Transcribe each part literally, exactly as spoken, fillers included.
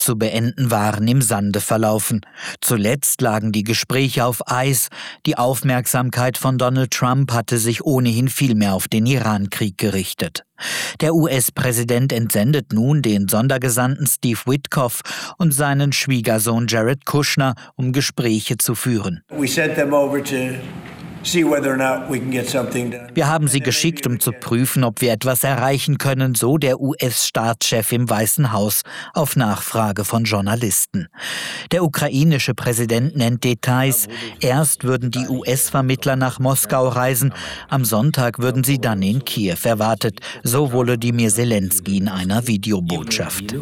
zu beenden, waren im Sande verlaufen. Zuletzt lagen die Gespräche auf Eis. Die Aufmerksamkeit von Donald Trump hatte sich ohnehin viel mehr auf den Irankrieg gerichtet. Der U S-Präsident entsendet nun den Sondergesandten Steve Witkoff und seinen Schwiegersohn Jared Kushner, um Gespräche zu führen. Wir haben sie geschickt, um zu prüfen, ob wir etwas erreichen können, so der U S-Staatschef im Weißen Haus auf Nachfrage von Journalisten. Der ukrainische Präsident nennt Details. Erst würden die U S-Vermittler nach Moskau reisen, am Sonntag würden sie dann in Kiew erwartet, so Volodymyr Zelensky in einer Videobotschaft.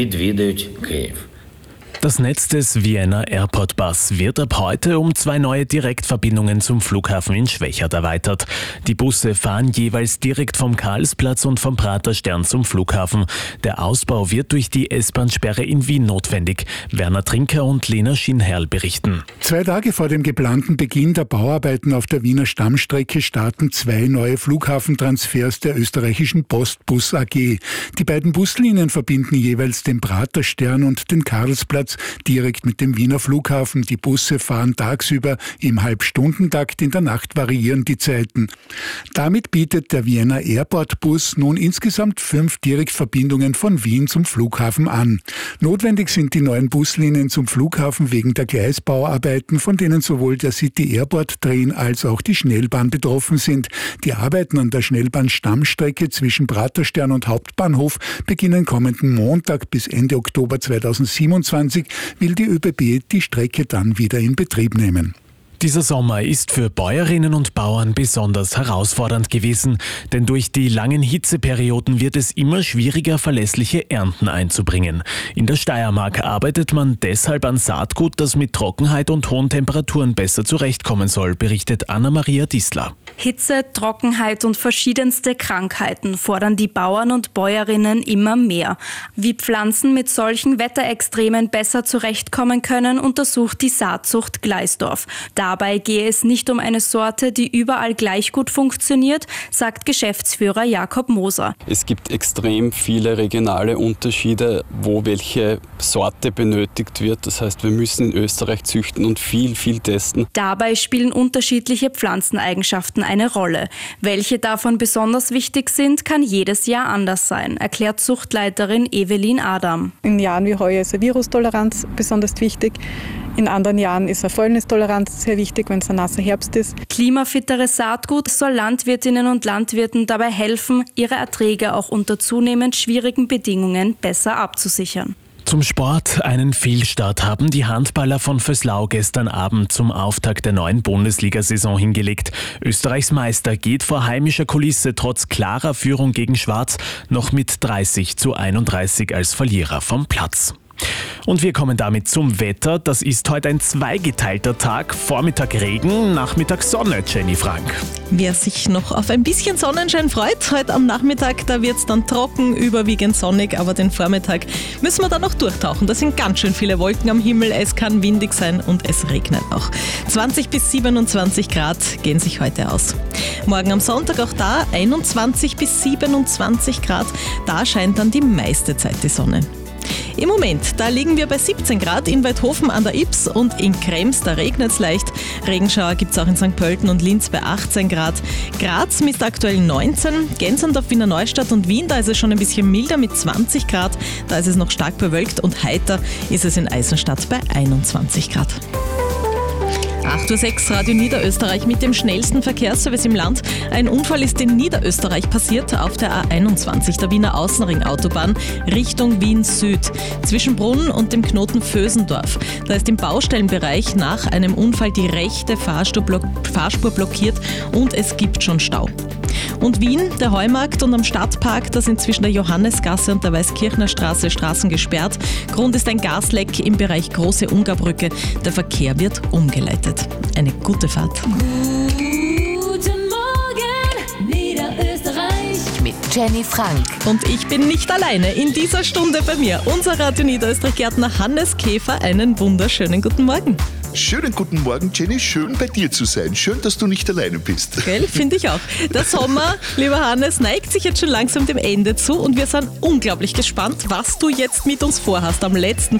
Das Netz des Vienna Airport Bus wird ab heute um zwei neue Direktverbindungen zum Flughafen in Schwechat erweitert. Die Busse fahren jeweils direkt vom Karlsplatz und vom Praterstern zum Flughafen. Der Ausbau wird durch die S-Bahn-Sperre in Wien notwendig. Werner Trinker und Lena Schinherl berichten. Zwei Tage vor dem geplanten Beginn der Bauarbeiten auf der Wiener Stammstrecke starten zwei neue Flughafentransfers der österreichischen Postbus A G. Die beiden Buslinien verbinden jeweils den Praterstern und den Karlsplatz direkt mit dem Wiener Flughafen. Die Busse fahren tagsüber im Halbstundentakt, in der Nacht variieren die Zeiten. Damit bietet der Vienna Airport Bus nun insgesamt fünf Direktverbindungen von Wien zum Flughafen an. Notwendig sind die neuen Buslinien zum Flughafen wegen der Gleisbauarbeiten, von denen sowohl der City Airport Train als auch die Schnellbahn betroffen sind. Die Arbeiten an der Schnellbahn-Stammstrecke zwischen Praterstern und Hauptbahnhof beginnen kommenden Montag. Bis Ende Oktober zweitausendsiebenundzwanzig will die ÖBB die Strecke dann wieder in Betrieb nehmen. Dieser Sommer ist für Bäuerinnen und Bauern besonders herausfordernd gewesen, denn durch die langen Hitzeperioden wird es immer schwieriger, verlässliche Ernten einzubringen. In der Steiermark arbeitet man deshalb an Saatgut, das mit Trockenheit und hohen Temperaturen besser zurechtkommen soll, berichtet Anna-Maria Disler. Hitze, Trockenheit und verschiedenste Krankheiten fordern die Bauern und Bäuerinnen immer mehr. Wie Pflanzen mit solchen Wetterextremen besser zurechtkommen können, untersucht die Saatzucht Gleisdorf. Dabei gehe es nicht um eine Sorte, die überall gleich gut funktioniert, sagt Geschäftsführer Jakob Moser. Es gibt extrem viele regionale Unterschiede, wo welche Sorte benötigt wird. Das heißt, wir müssen in Österreich züchten und viel, viel testen. Dabei spielen unterschiedliche Pflanzeneigenschaften eine Rolle. Welche davon besonders wichtig sind, kann jedes Jahr anders sein, erklärt Zuchtleiterin Evelyn Adam. In Jahren wie heuer ist eine Virustoleranz besonders wichtig. In anderen Jahren ist eine Fäulnistoleranz sehr wichtig, wenn es ein nasser Herbst ist. Klimafitteres Saatgut soll Landwirtinnen und Landwirten dabei helfen, ihre Erträge auch unter zunehmend schwierigen Bedingungen besser abzusichern. Zum Sport. Einen Fehlstart haben die Handballer von Vöslau gestern Abend zum Auftakt der neuen Bundesliga-Saison hingelegt. Österreichs Meister geht vor heimischer Kulisse trotz klarer Führung gegen Schwarz noch mit dreißig zu einunddreißig als Verlierer vom Platz. Und wir kommen damit zum Wetter. Das ist heute ein zweigeteilter Tag. Vormittag Regen, Nachmittag Sonne, Jenny Frank. Wer sich noch auf ein bisschen Sonnenschein freut, heute am Nachmittag, da wird es dann trocken, überwiegend sonnig, aber den Vormittag müssen wir dann noch durchtauchen. Da sind ganz schön viele Wolken am Himmel, es kann windig sein und es regnet auch. zwanzig bis siebenundzwanzig Grad gehen sich heute aus. Morgen am Sonntag auch da einundzwanzig bis siebenundzwanzig Grad, da scheint dann die meiste Zeit die Sonne. Im Moment, da liegen wir bei siebzehn Grad in Weidhofen an der Ips und in Krems, da regnet es leicht. Regenschauer gibt es auch in Sankt Pölten und Linz bei achtzehn Grad. Graz misst aktuell neunzehn, Gensendorf, Wiener Neustadt und Wien, da ist es schon ein bisschen milder mit zwanzig Grad. Da ist es noch stark bewölkt und heiter ist es in Eisenstadt bei einundzwanzig Grad. acht Uhr sechs, Radio Niederösterreich mit dem schnellsten Verkehrsservice im Land. Ein Unfall ist in Niederösterreich passiert auf der A einundzwanzig, der Wiener Außenring-Autobahn, Richtung Wien Süd. Zwischen Brunn und dem Knoten Vösendorf. Da ist im Baustellenbereich nach einem Unfall die rechte Fahrspur, block- Fahrspur blockiert und es gibt schon Stau. Und Wien, der Heumarkt und am Stadtpark, da sind zwischen der Johannesgasse und der Weißkirchner Straße Straßen gesperrt. Grund ist ein Gasleck im Bereich Große Ungarbrücke. Der Verkehr wird umgeleitet. Eine gute Fahrt. Guten Morgen, Niederösterreich. Mit Jenny Frank. Und ich bin nicht alleine in dieser Stunde bei mir. Unser Radio Niederösterreich-Gärtner Hannes Käfer. Einen wunderschönen guten Morgen. Schönen guten Morgen, Jenny. Schön bei dir zu sein. Schön, dass du nicht alleine bist. Gell, finde ich auch. Der Sommer, lieber Hannes, neigt sich jetzt schon langsam dem Ende zu und wir sind unglaublich gespannt, was du jetzt mit uns vorhast am letzten